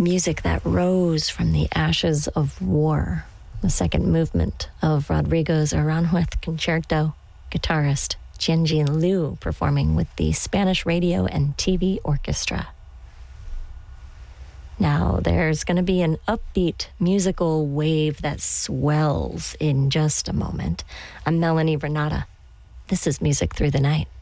music that rose from the ashes of war. The second movement of Rodrigo's Aranjuez Concerto, guitarist Jianjin Liu performing with the Spanish Radio and TV Orchestra. Now, there's going to be an upbeat musical wave that swells in just a moment. I'm Melanie Renata. This is Music Through the Night.